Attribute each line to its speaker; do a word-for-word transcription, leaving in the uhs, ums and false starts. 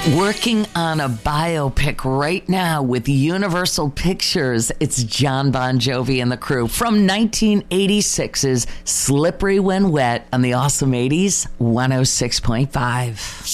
Speaker 1: Working on a biopic right now with Universal Pictures. It's John Bon Jovi and the crew from nineteen eighty-six's Slippery When Wet on the Awesome eighties, one oh six point five.